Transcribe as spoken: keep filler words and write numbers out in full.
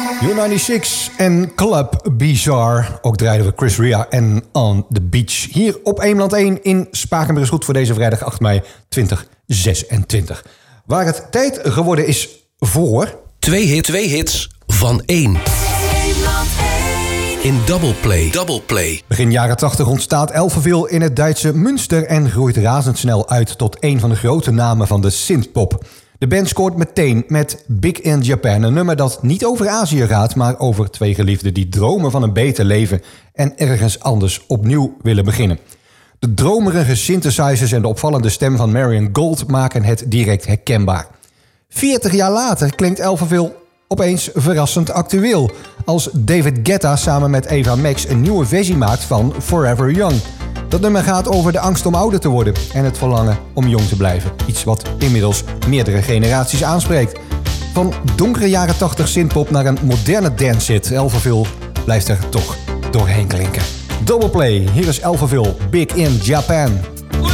U negenenzestig en Club Bizarre. Ook draaiden we Chris Rea en On The Beach. Hier op Eemland één in Spakenburg is goed voor deze vrijdag acht mei tweeduizend zesentwintig. Waar het tijd geworden is voor... Twee, hit, twee hits van één. In Double Play. Double Play. Begin jaren tachtig ontstaat Elfenville in het Duitse Münster en groeit razendsnel uit tot een van de grote namen van de synthpop. De band scoort meteen met Big in Japan, een nummer dat niet over Azië gaat, maar over twee geliefden die dromen van een beter leven en ergens anders opnieuw willen beginnen. De dromerige synthesizers en de opvallende stem van Marion Gold maken het direct herkenbaar. veertig jaar later klinkt Elfenville opeens verrassend actueel, als David Guetta samen met Eva Max een nieuwe versie maakt van Forever Young. Dat nummer gaat over de angst om ouder te worden en het verlangen om jong te blijven. Iets wat inmiddels meerdere generaties aanspreekt. Van donkere jaren tachtig synthpop naar een moderne dancehit. Elfenville blijft er toch doorheen klinken. Double Play, hier is Elfenville, Big in Japan.